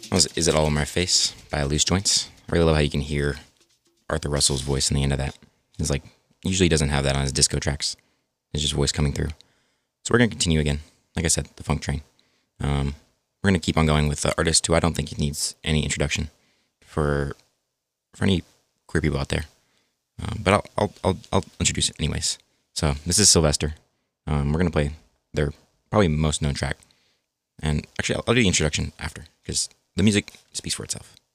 Is It All in My Face by Loose Joints. I really love how you can hear Arthur Russell's voice in the end of that. It's like, usually he doesn't have that on his disco tracks. It's just voice coming through. So we're going to continue again. Like I said, the Funk Train. We're going to keep on going with the artist who I don't think he needs any introduction for any queer people out there. But I'll introduce it anyways. So this is Sylvester. We're going to play their probably most known track. And actually, I'll do the introduction after, because the music speaks for itself.